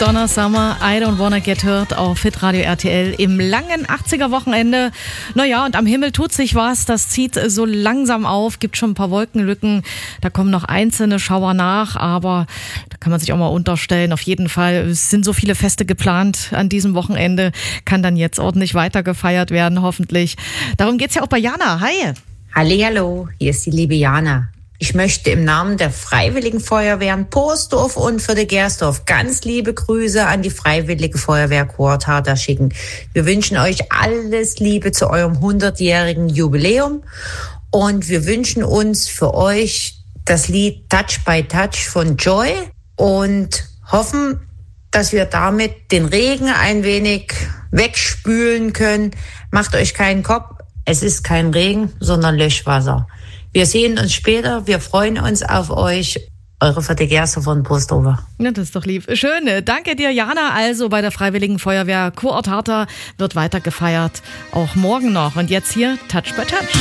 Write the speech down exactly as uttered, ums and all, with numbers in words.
Donna Summer, I Don't Wanna Get Hurt auf Hitradio R T L im langen achtziger-Wochenende. Naja, und am Himmel tut sich was, das zieht so langsam auf, gibt schon ein paar Wolkenlücken, da kommen noch einzelne Schauer nach, aber da kann man sich auch mal unterstellen. Auf jeden Fall, es sind so viele Feste geplant an diesem Wochenende, kann dann jetzt ordentlich weiter gefeiert werden, hoffentlich. Darum geht's ja auch bei Jana. Hi! Hallihallo, hier ist die liebe Jana. Ich möchte im Namen der Freiwilligen Feuerwehren Poosdorf und für die Gersdorf ganz liebe Grüße an die Freiwillige Feuerwehr Kurortharta schicken. Wir wünschen euch alles Liebe zu eurem hundertjährigen Jubiläum und wir wünschen uns für euch das Lied Touch by Touch von Joy und hoffen, dass wir damit den Regen ein wenig wegspülen können. Macht euch keinen Kopf, es ist kein Regen, sondern Löschwasser. Wir sehen uns später. Wir freuen uns auf euch. Eure Vierte Gerste von Poosdorf. Ja, das ist doch lieb. Schön. Danke dir, Jana. Also bei der Freiwilligen Feuerwehr Kurortharta wird weiter gefeiert. Auch morgen noch. Und jetzt hier Touch by Touch.